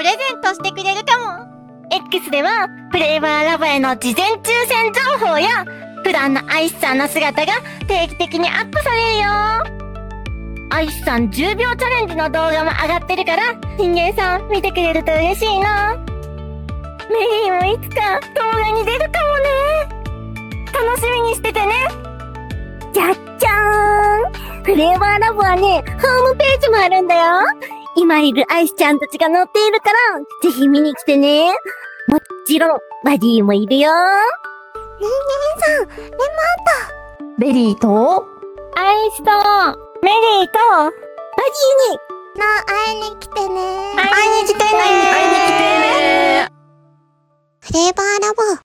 レゼントしてくれるかも。 X ではフレーバーラボへの事前抽選情報や普段のアイスさんの姿が定期的にアップされるよ。アイスさん10秒チャレンジの動画も上がってるから人間さん見てくれると嬉しいな。メリーもいつか動画に出るかもね。楽しみにしててね。じゃっじゃーん、フレーバーラボはね、ホームページもあるんだよ。今いるアイスちゃんたちが載っているから、ぜひ見に来てね。もちろん、バディもいるよ。人間さん、レモンと、 ベリーと、 アイスと、メリーと、バディに、会いに来てね。会いに来てね。 会いに来てね。 フレーバーラボ。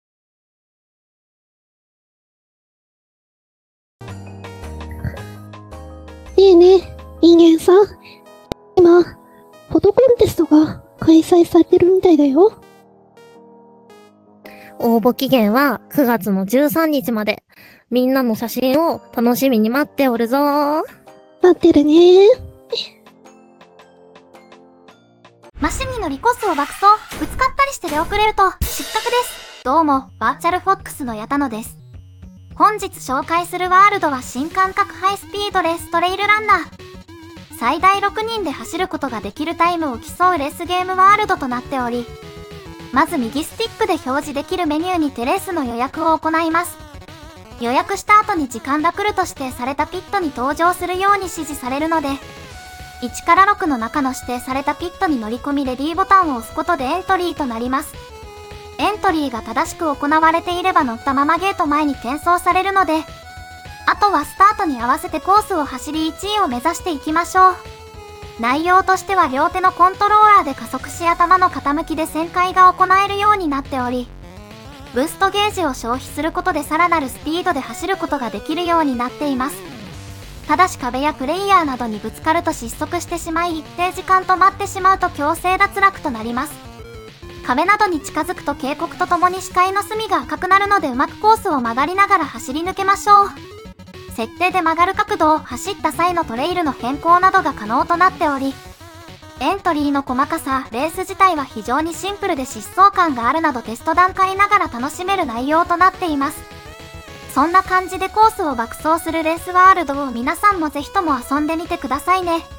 ねえねえ、人間さん。今、フォトコンテストが開催されてるみたいだよ。 応募期限は9月の13日まで。みんなの写真を楽しみに待っておるぞー。 待ってるね。 マシンに乗りコースを爆走、ぶつかったりして出遅れると失格です。どうも、バーチャルフォックスの矢田野です。本日紹介するワールドは新感覚ハイスピードレーストレイルランナー。最大6人で走ることができるタイムを競うレースゲームワールドとなっており、まず右スティックで表示できるメニューにてレースの予約を行います。予約した後に時間ラクルと指定されたピットに登場するように指示されるので、1から6の中の指定されたピットに乗り込みレディーボタンを押すことでエントリーとなります。エントリーが正しく行われていれば乗ったままゲート前に転送されるので、あとはスタートに合わせてコースを走り1位を目指していきましょう。内容としては両手のコントローラーで加速し頭の傾きで旋回が行えるようになっており、ブーストゲージを消費することでさらなるスピードで走ることができるようになっています。ただし壁やプレイヤーなどにぶつかると失速してしまい一定時間止まってしまうと強制脱落となります。壁などに近づくと警告とともに視界の隅が赤くなるのでうまくコースを曲がりながら走り抜けましょう。設定で曲がる角度を走った際のトレイルの変更などが可能となっており、エントリーの細かさ、レース自体は非常にシンプルで疾走感があるなどテスト段階ながら楽しめる内容となっています。そんな感じでコースを爆走するレースワールドを皆さんもぜひとも遊んでみてくださいね。